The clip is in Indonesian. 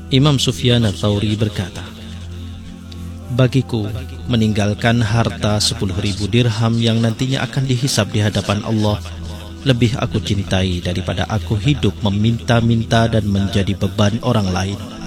Imam Sufyan Ats-Tsauri berkata, bagiku, meninggalkan harta 10.000 dirham yang nantinya akan dihisab di hadapan Allah lebih aku cintai daripada aku hidup meminta-minta dan menjadi beban orang lain.